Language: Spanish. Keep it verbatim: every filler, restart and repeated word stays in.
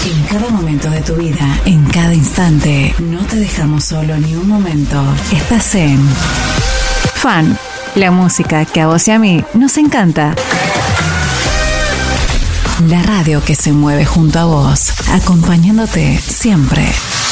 En cada momento de tu vida, en cada instante, no te dejamos solo ni un momento. Estás en Fan, la música que a vos y a mí nos encanta. La radio que se mueve junto a vos, acompañándote siempre.